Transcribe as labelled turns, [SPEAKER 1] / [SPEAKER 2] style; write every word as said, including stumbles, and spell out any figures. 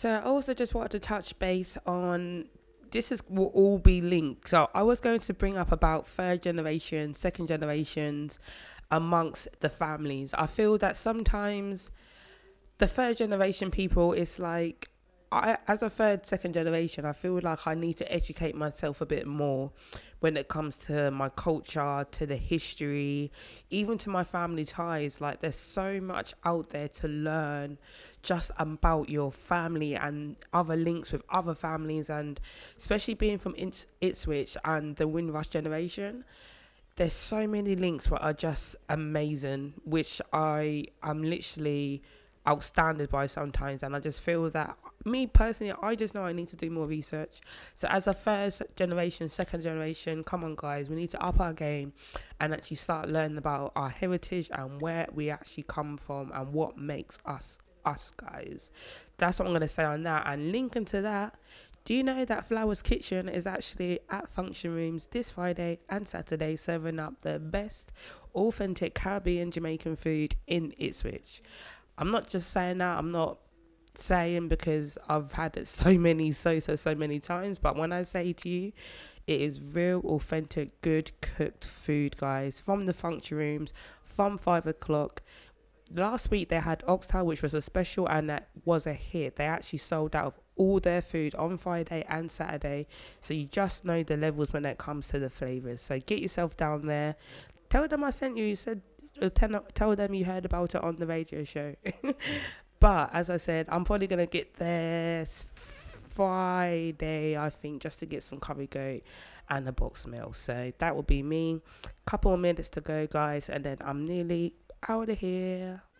[SPEAKER 1] So I also just wanted to touch base on this is will all be linked. So I was going to bring up about third generation, second generations amongst the families. I feel that sometimes the third generation people is like I, as a third second generation, I feel like I need to educate myself a bit more when it comes to my culture, to the history, even to my family ties. Like there's so much out there to learn just about your family and other links with other families, and especially being from Its- Ipswich and the Windrush generation, there's so many links that are just amazing, which I am literally outstanded by sometimes. And I just feel that me personally, I just know I need to do more research. So as a first generation, second generation, come on guys, we need to up our game and actually start learning about our heritage and where we actually come from and what makes us us guys. That's what I'm going to say on that. And linking to that, do you know that Flowers Kitchen is actually at Function Rooms this Friday and Saturday, serving up the best authentic Caribbean Jamaican food in Ipswich? I'm not just saying that, I'm not saying because I've had it so many, so, so, so many times, but when I say to you, it is real, authentic, good cooked food, guys, from the Function Rooms, from five o'clock. Last week they had oxtail, which was a special, and that was a hit. They actually sold out of all their food on Friday and Saturday, so you just know the levels when it comes to the flavors. So get yourself down there, tell them I sent you. You said uh, tell, tell them you heard about it on the radio show. But as I said, I'm probably gonna get there s- Friday, I think, just to get some curry goat and a box meal. So that will be me. Couple of minutes to go, guys, and then I'm nearly out of here.